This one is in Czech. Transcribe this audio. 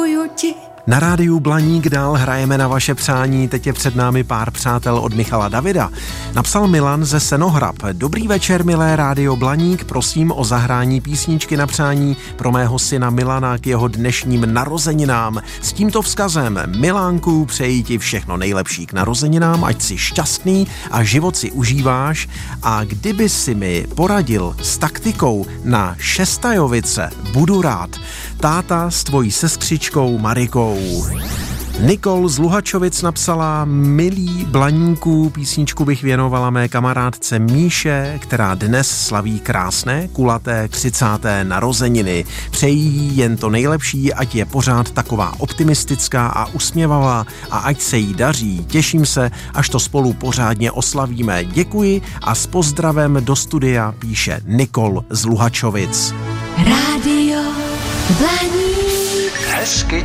miluju ti. Na rádiu Blaník dál hrajeme na vaše přání, teď je před námi pár přátel od Michala Davida. Napsal Milan ze Senohrab. Dobrý večer, milé rádio Blaník, prosím o zahrání písničky na přání pro mého syna Milana k jeho dnešním narozeninám. S tímto vzkazem: Milánku, přeji ti všechno nejlepší k narozeninám, ať jsi šťastný a život si užíváš, a kdyby si mi poradil s taktikou na Šestajovice, budu rád. Táta s tvojí sestřičkou Marikou. Nikol z Luhačovic napsala: milý Blaníku, písničku bych věnovala mé kamarádce Míše, která dnes slaví krásné, kulaté 30. narozeniny. Přeji jí jen to nejlepší, ať je pořád taková optimistická a usměvavá a ať se jí daří. Těším se, až to spolu pořádně oslavíme. Děkuji a s pozdravem do studia, píše Nikol z Luhačovic. Rádio Blaník. Hezky